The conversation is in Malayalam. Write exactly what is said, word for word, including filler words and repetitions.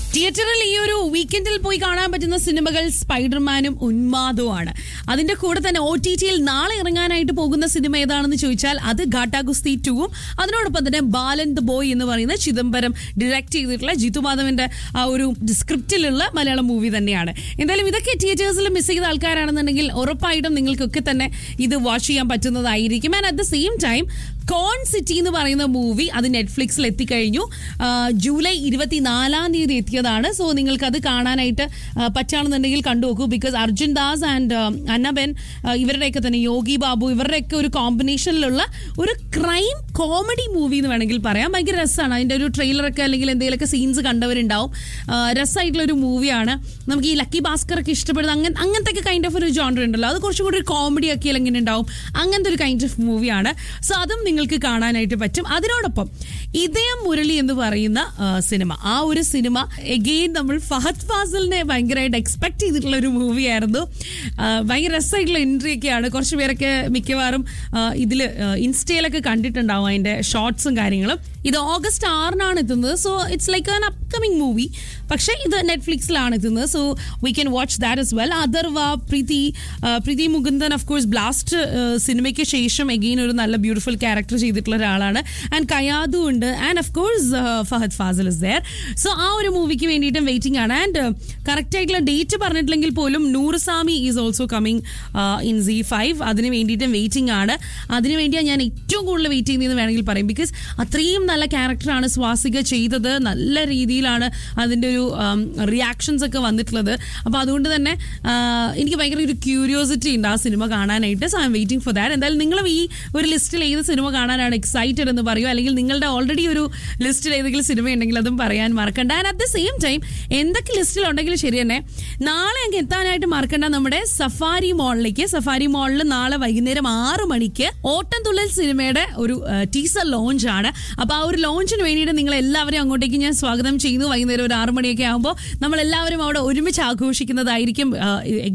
തിയേറ്ററിൽ ഈ ഒരു വീക്കെൻഡിൽ പോയി കാണാൻ പറ്റുന്ന സിനിമകൾ സ്പൈഡർമാനും ഉന്മാദവുമാണ്. അതിന്റെ കൂടെ തന്നെ ഒ ടി ടിയിൽ നാളെ ഇറങ്ങാനായിട്ട് പോകുന്ന സിനിമ ഏതാണെന്ന് ചോദിച്ചാൽ അത് ഗാട്ടാ ഗുസ്തി ടൂവും അതിനോടൊപ്പം തന്നെ ബാലൻ ദ ബോയ് എന്ന് പറയുന്ന ചിദംബരം ഡയറക്ട് ചെയ്തിട്ടുള്ള ജിത്തു മാധവന്റെ ആ ഒരു സ്ക്രിപ്റ്റിലുള്ള മലയാളം മൂവി തന്നെയാണ്. എന്തായാലും ഇതൊക്കെ തിയേറ്റേഴ്സിൽ മിസ് ചെയ്ത ആൾക്കാരാണെന്നുണ്ടെങ്കിൽ ഉറപ്പായിട്ടും നിങ്ങൾക്കൊക്കെ തന്നെ ഇത് വാച്ച് ചെയ്യാൻ പറ്റുന്നതായിരിക്കും. And at the same time cone city എന്ന് പറയുന്ന മൂവി അത് നെറ്റ്ഫ്ലിക്സിൽ എത്തിക്കഴിഞ്ഞു. ജൂലൈ ഇരുപത്തിനാലാം തീയതി എത്തിയതാണ്. സോ നിങ്ങൾക്ക് അത് കാണാനായിട്ട് പറ്റുകയാണെന്നുണ്ടെങ്കിൽ കണ്ടു നോക്കൂ. ബിക്കോസ് അർജുൻ ദാസ് ആൻഡ് അന്നബെൻ ഇവരുടെയൊക്കെ തന്നെ യോഗി ബാബു ഇവരുടെയൊക്കെ ഒരു കോമ്പിനേഷനിലുള്ള ഒരു ക്രൈം കോമഡി മൂവി എന്ന് വേണമെങ്കിൽ പറയാം. ഭയങ്കര രസമാണ്. അതിൻ്റെ ഒരു ട്രെയിലറൊക്കെ അല്ലെങ്കിൽ എന്തെങ്കിലുമൊക്കെ സീൻസ് കണ്ടവരുണ്ടാവും. രസമായിട്ടുള്ള ഒരു മൂവിയാണ്. നമുക്ക് ഈ ലക്കി ഭാസ്കറൊക്കെ ഇഷ്ടപ്പെടുന്ന അങ്ങനെ അങ്ങനത്തെ ഒക്കെ കൈൻഡ് ഓഫ് ഒരു ജോണർ ഉണ്ടല്ലോ, അത് കുറച്ചും കൂടി ഒരു കോമഡി ആക്കിയാൽ എങ്ങനെ ഉണ്ടാവും, അങ്ങനത്തെ ഒരു കൈൻഡ് ഓഫ് മൂവിയാണ്. സോ അതും നിങ്ങൾക്ക് കാണാനായിട്ട് പറ്റും. അതിനോടൊപ്പം ഇതയം മുരളി എന്ന് പറയുന്ന സിനിമ, ആ ഒരു സിനിമ എഗെയിൻ നമ്മൾ ഫഹദ് ഫാസിലിനെ ഭയങ്കരമായിട്ട് എക്സ്പെക്ട് ചെയ്തിട്ടുള്ള ഒരു മൂവിയായിരുന്നു. ഭയങ്കര രസമായിട്ടുള്ള എൻട്രി ഒക്കെയാണ്. കുറച്ച് പേരൊക്കെ മിക്കവാറും ഇതിൽ ഇൻസ്റ്റയിലൊക്കെ കണ്ടിട്ടുണ്ടാവും അതിൻ്റെ ഷോർട്സും കാര്യങ്ങളും. ഇത് ഓഗസ്റ്റ് ആറിനാണ് എത്തുന്നത്. So it's like an upcoming movie. പക്ഷേ ഇത് നെറ്റ്ഫ്ലിക്സിലാണ് എത്തുന്നത്. So we can watch that as well. Atharva, Preethi Preethi Mukundan of course blast സിനിമയ്ക്ക് ശേഷം എഗെയിൻ ഒരു നല്ല ബ്യൂട്ടിഫുൾ ക്യാരക്ടർ ചെയ്തിട്ടുള്ള ഒരാളാണ്. ആൻഡ് കയാദു ഉണ്ട്. And of course Fahad Fazil is there. So ആ ഒരു മൂവിക്ക് വേണ്ടിയിട്ടും വെയിറ്റിംഗ് ആണ്. ആൻഡ് കറക്റ്റ് ആയിട്ടുള്ള ഡേറ്റ് പറഞ്ഞിട്ടില്ലെങ്കിൽ പോലും നൂറുസാമി is also coming in C five. അതിന് വേണ്ടിയിട്ടും വെയിറ്റിംഗ് ആണ്. അതിന് വേണ്ടിയാണ് ഞാൻ ഏറ്റവും കൂടുതൽ വെയിറ്റ് ചെയ്യുന്നതെന്ന് വേണമെങ്കിൽ പറയും. ബിക്കോസ് അത്രയും നല്ല ക്യാരക്ടറാണ് സ്വാസിക ചെയ്തത്. നല്ല രീതിയിലാണ് അതിൻ്റെ ഒരു റിയാക്ഷൻസ് ഒക്കെ വന്നിട്ടുള്ളത്. അപ്പോൾ അതുകൊണ്ട് തന്നെ എനിക്ക് ഭയങ്കര ഒരു ക്യൂരിയോസിറ്റി ഉണ്ട് ആ സിനിമ കാണാനായിട്ട്. So I M waiting for that. എന്തായാലും നിങ്ങളും ഈ ഒരു ലിസ്റ്റിൽ ഏത് സിനിമ കാണാനാണ് എക്സൈറ്റഡ് എന്ന് പറയൂ, അല്ലെങ്കിൽ നിങ്ങളുടെ ഓൾറെഡി ഒരു ലിസ്റ്റിൽ ഏതെങ്കിലും സിനിമ ഉണ്ടെങ്കിൽ അതും പറയാൻ മറക്കണ്ട. And at the same time എന്തൊക്കെ ലിസ്റ്റിൽ ഉണ്ടെങ്കിലും ശരി തന്നെ നാളെ അങ്ങ് എത്താനായിട്ട് മറക്കണ്ട നമ്മുടെ സഫാരി മോളിലേക്ക്. സഫാരി മോളിൽ നാളെ വൈകുന്നേരം ആറ് മണിക്ക് ഓട്ടം തുള്ളൽ സിനിമയുടെ ഒരു ടീസർ ലോഞ്ച് ആണ്. അപ്പോൾ ആ ഒരു ലോഞ്ചിന് വേണ്ടിയിട്ട് നിങ്ങൾ എല്ലാവരും അങ്ങോട്ടേക്ക് ഞാൻ സ്വാഗതം ചെയ്യുന്നു. വൈകുന്നേരം ഒരു ആറ് മണിയൊക്കെ ആകുമ്പോൾ നമ്മൾ എല്ലാവരും അവിടെ ഒരുമിച്ച് ആഘോഷിക്കുന്നതായിരിക്കും.